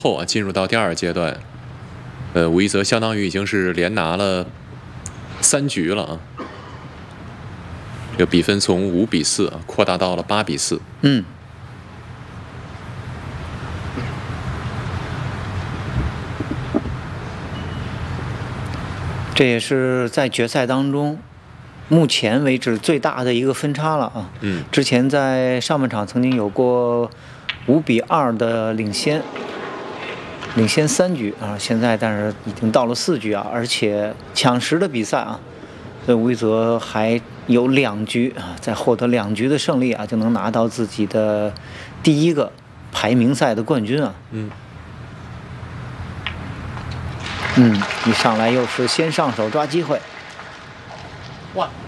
后啊，进入到第2阶段，吴一泽相当于已经是连拿了3局了啊，这个比分从5比4啊扩大到了8比4。 这也是在决赛当中目前为止最大的一个分差了啊。之前在上半场曾经有过5比2的领先3局啊，现在但是已经到了4局啊，而且抢10的比赛啊，所以吴一泽还有2局啊，再获得2局的胜利啊，就能拿到自己的第1个排名赛的冠军啊。一上来又是先上手抓机会， 哇！